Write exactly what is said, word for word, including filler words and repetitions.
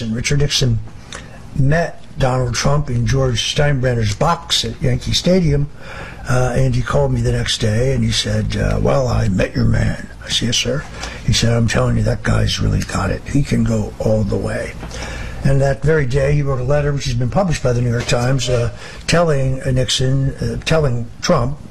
Nixon. Richard Nixon met Donald Trump in George Steinbrenner's box at Yankee Stadium, uh, and he called me the next day and he said, uh, well, I met your man. I said, yes, sir. He said, I'm telling you, that guy's really got it. He can go all the way. And that very day, he wrote a letter, which has been published by the New York Times, uh, telling uh, Nixon, uh, telling Trump,